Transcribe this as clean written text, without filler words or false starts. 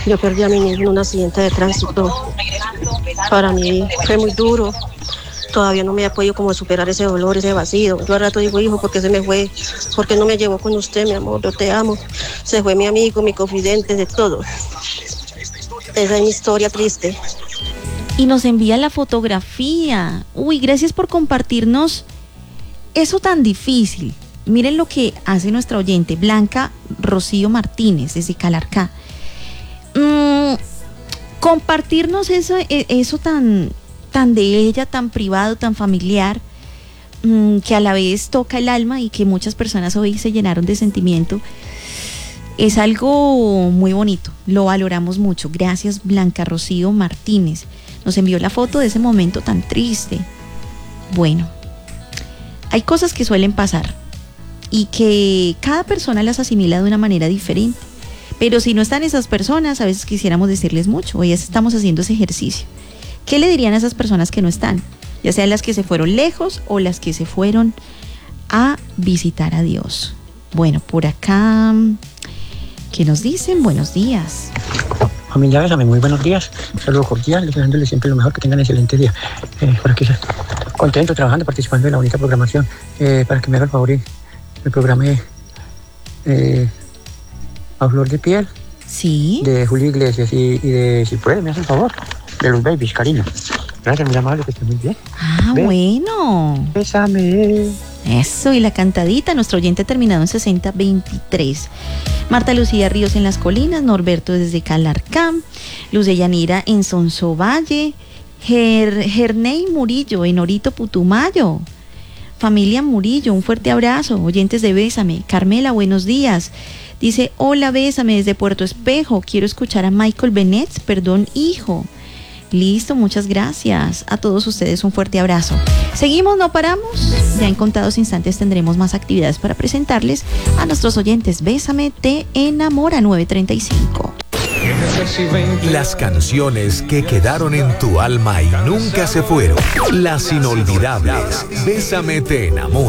Yo perdí a mi niño en un accidente de tránsito. Para mí fue muy duro. Todavía no me he podido como superar ese dolor, ese vacío. Yo al rato digo, hijo, ¿por qué se me fue? ¿Por qué no me llevó con usted, mi amor? Yo te amo. Se fue mi amigo, mi confidente, de todo. Esa es mi historia triste. Y nos envía la fotografía. Uy, gracias por compartirnos eso tan difícil. Miren lo que hace nuestra oyente, Blanca Rocío Martínez, desde Calarcá. Compartirnos eso tan de ella, tan privado, tan familiar, que a la vez toca el alma y que muchas personas hoy se llenaron de sentimiento. Es algo muy bonito, lo valoramos mucho. Gracias, Blanca Rocío Martínez. Nos envió la foto de ese momento tan triste. Bueno, hay cosas que suelen pasar y que cada persona las asimila de una manera diferente. Pero si no están esas personas, a veces quisiéramos decirles mucho. Hoy estamos haciendo ese ejercicio. ¿Qué le dirían a esas personas que no están? Ya sean las que se fueron lejos o las que se fueron a visitar a Dios. Bueno, por acá, ¿qué nos dicen? Buenos días. Familia Bésame, muy buenos días. Un saludo cordial, deseándoles siempre lo mejor, que tengan excelente día. Por aquí contento, trabajando, participando en la bonita programación. Para que me haga el favor y me programe A Flor de Piel. Sí. De Julio Iglesias y de, si puede, me hace el favor, de los babies, cariño. Gracias, muy amable, que esté muy bien. Bueno. Bésame. Eso, y la cantadita, nuestro oyente terminado en 6023. Marta Lucía Ríos en Las Colinas, Norberto desde Calarcá, Luz de Yanira en Sonsovalle, Gerney Murillo en Orito Putumayo. Familia Murillo, un fuerte abrazo. Oyentes de Bésame. Carmela, buenos días. Dice, hola, Bésame desde Puerto Espejo. Quiero escuchar a Michael Bennett, perdón, hijo. Listo, muchas gracias. A todos ustedes un fuerte abrazo. Seguimos, no paramos. Ya en contados instantes tendremos más actividades para presentarles a nuestros oyentes. Bésame, te enamora, 9:35. Las canciones que quedaron en tu alma y nunca se fueron. Las inolvidables. Bésame, te enamora.